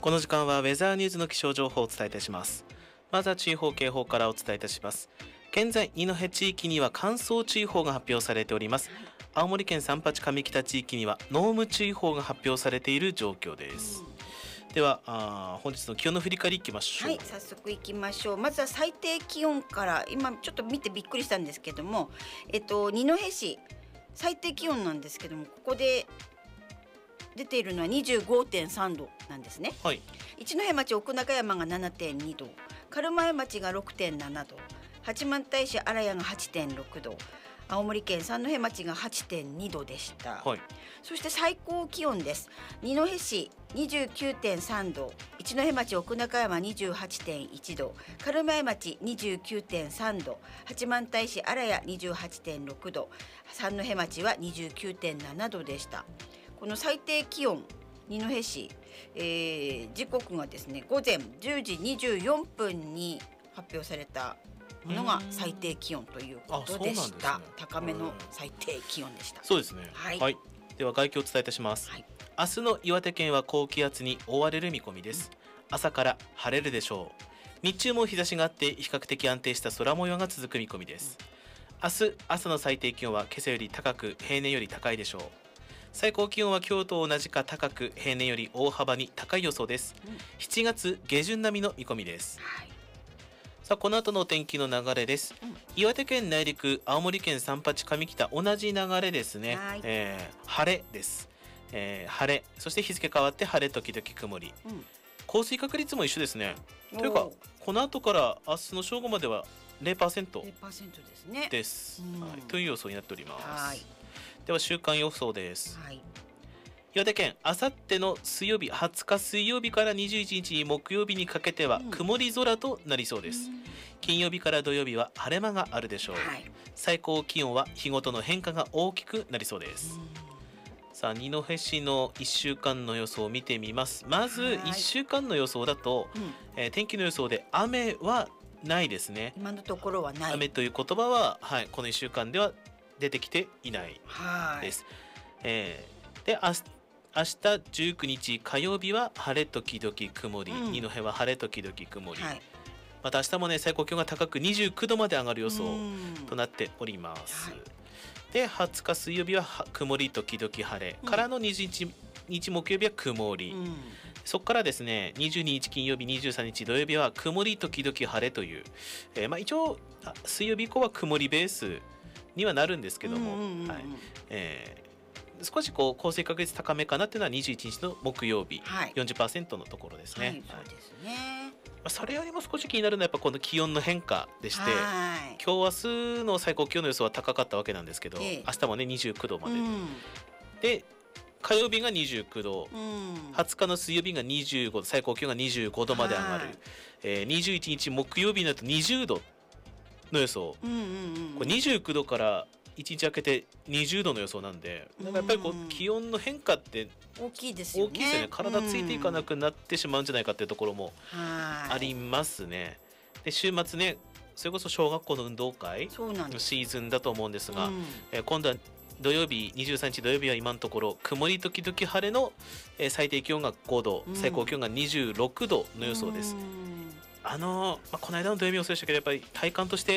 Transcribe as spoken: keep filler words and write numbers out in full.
この時間はウェザーニューズの気象情報をお伝えいたします。まずは注意報警報からお伝えいたします。現在二戸地域には乾燥注意報が発表されております。青森県三八上北地域には濃霧注意報が発表されている状況です。ではあ本日の気温の振り返りいきましょう。 はい、早速いきましょう。まずは最低気温から、今ちょっと見てびっくりしたんですけども、えっと二戸市最低気温なんですけども、ここで出ているのは にじゅうごてんさんどなんですね。 はい、 一戸町奥中山が ななてんにど、軽前町が ろくてんななど、八幡平市荒谷が はちてんろくど、青森県三戸町が はちてんにどでした。 はい、 そして最高気温です。二戸市 にじゅうきゅうてんさんど、一戸町奥中山 にじゅうはちてんいちど、軽前町 にじゅうきゅうてんさんど、八幡平市荒谷 にじゅうはちてんろくど、三戸町は にじゅうきゅうてんななどでした。この最低気温二戸市、えー、時刻がですね午前じゅうじにじゅうよんぷんに発表されたものが最低気温ということでした。ね、高めの最低気温でした。 そうですね。はい、はい、では外気をお伝えいたします。はい、明日の岩手県は高気圧に覆われる見込みです。うん、朝から晴れるでしょう。日中も日差しがあって比較的安定した空模様が続く見込みです。うん、明日朝の最低気温は今朝より高く平年より高いでしょう。最高気温は今日と同じか高く平年より大幅に高い予想です。うん、しちがつ下旬並みの見込みです。はい、さあこの後のお天気の流れです。うん、岩手県内陸、青森県三八上北同じ流れですね。えー、晴れです。えー、晴れ、そして日付変わって晴れ時々曇り。うん、降水確率も一緒ですね。というかこの後から明日の正午までは ゼロパーセントゼロパーセントですね。 です。 うん、 はい、という予想になっております。 はい、 では週間予想です。 はい、 岩手県あさっての水曜日はつか水曜日からにじゅういちにち木曜日にかけては曇り空となりそうです。うん、金曜日から土曜日は晴れ間があるでしょう。はい、最高気温は日ごとの変化が大きくなりそうです。うん、さあ二戸市のいっしゅうかんの予想を見てみます。まずいっしゅうかんの予想だと、うん、えー、天気の予想で雨はないですね。 今のところはない。 雨という言葉は、はい、このいっしゅうかんでは出てきていないです。えー、で明日明日じゅうくにち火曜日は晴れ時々曇り、うん、二戸は晴れ時々曇り、はい、また明日もね最高気温が高くにじゅうきゅうどまで上がる予想となっております。はい、ではつか水曜日は曇り時々晴れ、うん、からのにじゅういちにち木曜日は曇り、うん、そこからですねにじゅうににち金曜日にじゅうさんにち土曜日は曇り時々晴れという、えー、まあ一応水曜日以降は曇りベースにはなるんですけども、少しこう降水確率高めかなっていうのはにじゅういちにちの木曜日、はい、よんじゅっパーセント のところですね。はい、 そうですね。 まあ、それよりも少し気になるのはやっぱこの気温の変化でして、はい、今日明日の最高気温の予想は高かったわけなんですけど、えー、明日もねにじゅうきゅうどまで、うん、で火曜日がにじゅうきゅうど、うん、はつかの水曜日がにじゅうごど、最高気温がにじゅうごどまで上がる、はい、えー、にじゅういちにち木曜日になるとにじゅうどの予想、うんうんうん、これにじゅうきゅうどからいちにち明けてにじゅうどの予想なんで、なんかやっぱりこう気温の変化って大きいですよね。 大きいですよね。体ついていかなくなってしまうんじゃないかっていうところもありますね。で週末ねそれこそ小学校の運動会のシーズンだと思うんですが、うん、えー、今度は土曜日にじゅうさんにち土曜日は今のところ曇り時々晴れの、えー、最低気温がごど、最高気温がにじゅうろくどの予想です。うん、あのーまあ、この間の土曜日もそうでしたけどやっぱり体感として